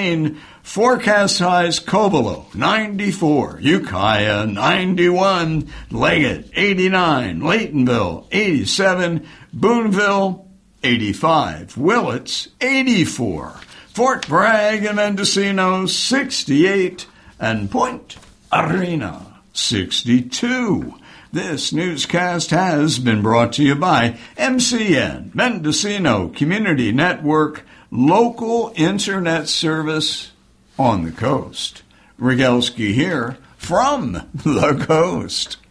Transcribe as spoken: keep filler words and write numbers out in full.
eighteen. Forecast highs Covelo, ninety-four. Ukiah, ninety-one. Leggett, eighty-nine. Laytonville, eighty-seven. Boonville, eighty-five. Willits, eighty-four. Fort Bragg and Mendocino, sixty-eight. And Point Arena, sixty-two. This newscast has been brought to you by M C N, Mendocino Community Network, local internet service on the coast. Rogalski here from the coast.